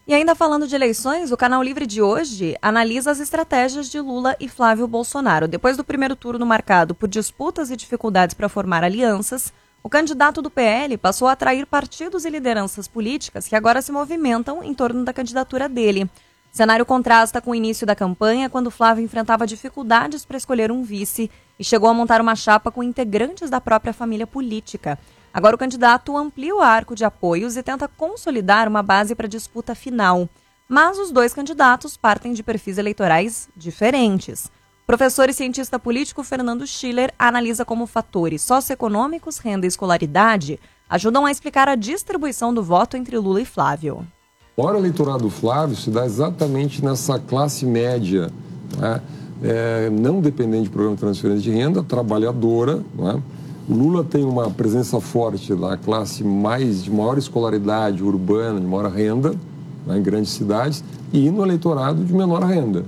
E ainda falando de eleições, o Canal Livre de hoje analisa as estratégias de Lula e Flávio Bolsonaro. Depois do primeiro turno marcado por disputas e dificuldades para formar alianças, o candidato do PL passou a atrair partidos e lideranças políticas que agora se movimentam em torno da candidatura dele. O cenário contrasta com o início da campanha, quando Flávio enfrentava dificuldades para escolher um vice e chegou a montar uma chapa com integrantes da própria família política. Agora o candidato amplia o arco de apoios e tenta consolidar uma base para a disputa final. Mas os dois candidatos partem de perfis eleitorais diferentes. O professor e cientista político Fernando Schiller analisa como fatores socioeconômicos, renda e escolaridade ajudam a explicar a distribuição do voto entre Lula e Flávio. O maior eleitorado do Flávio se dá exatamente nessa classe média, né? Não dependente de programa de transferência de renda, trabalhadora, né? O Lula tem uma presença forte da classe de maior escolaridade urbana, de maior renda, né, em grandes cidades, e no eleitorado de menor renda.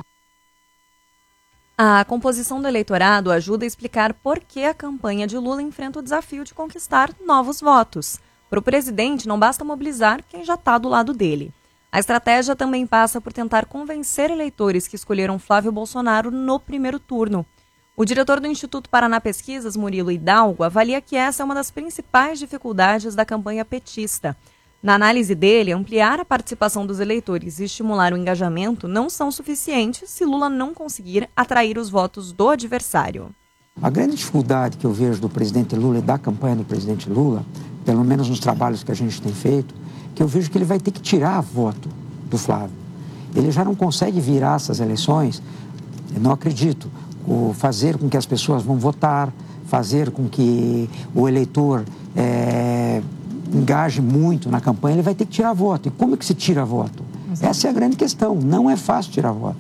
A composição do eleitorado ajuda a explicar por que a campanha de Lula enfrenta o desafio de conquistar novos votos. Para o presidente, não basta mobilizar quem já está do lado dele. A estratégia também passa por tentar convencer eleitores que escolheram Flávio Bolsonaro no primeiro turno. O diretor do Instituto Paraná Pesquisas, Murilo Hidalgo, avalia que essa é uma das principais dificuldades da campanha petista. Na análise dele, ampliar a participação dos eleitores e estimular o engajamento não são suficientes se Lula não conseguir atrair os votos do adversário. A grande dificuldade que eu vejo do presidente Lula e da campanha do presidente Lula, pelo menos nos trabalhos que a gente tem feito, que eu vejo que ele vai ter que tirar voto do Flávio. Ele já não consegue virar essas eleições, eu não acredito, fazer com que as pessoas vão votar, fazer com que o eleitor engaje muito na campanha, ele vai ter que tirar voto. E como é que se tira voto? Essa é a grande questão, não é fácil tirar voto.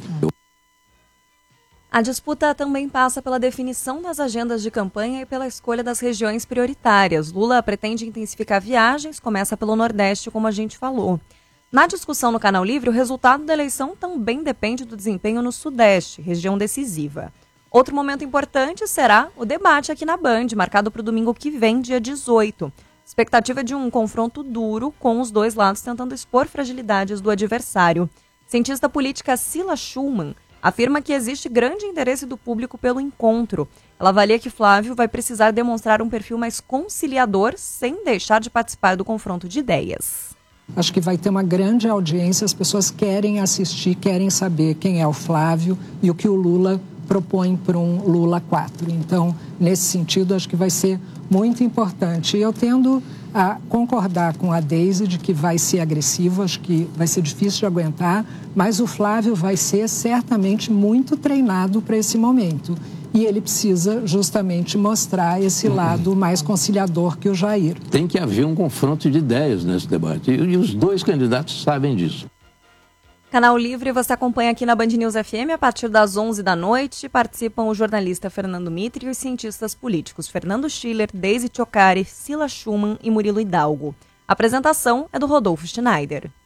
A disputa também passa pela definição das agendas de campanha e pela escolha das regiões prioritárias. Lula pretende intensificar viagens, começa pelo Nordeste, como a gente falou. Na discussão no Canal Livre, o resultado da eleição também depende do desempenho no Sudeste, região decisiva. Outro momento importante será o debate aqui na Band, marcado para o domingo que vem, dia 18. Expectativa de um confronto duro, com os dois lados tentando expor fragilidades do adversário. Cientista política Cila Schumann afirma que existe grande interesse do público pelo encontro. Ela avalia que Flávio vai precisar demonstrar um perfil mais conciliador, sem deixar de participar do confronto de ideias. Acho que vai ter uma grande audiência, as pessoas querem assistir, querem saber quem é o Flávio e o que o Lula propõe para um Lula 4. Então, nesse sentido, acho que vai ser muito importante. E eu tendo a concordar com a Deise de que vai ser agressivo, acho que vai ser difícil de aguentar, mas o Flávio vai ser certamente muito treinado para esse momento. E ele precisa justamente mostrar esse lado mais conciliador que o Jair. Tem que haver um confronto de ideias nesse debate. E os dois candidatos sabem disso. Canal Livre você acompanha aqui na Band News FM a partir das 11 da noite. Participam o jornalista Fernando Mitre e os cientistas políticos Fernando Schiller, Deise Tchocari, Cila Schumann e Murilo Hidalgo. A apresentação é do Rodolfo Schneider.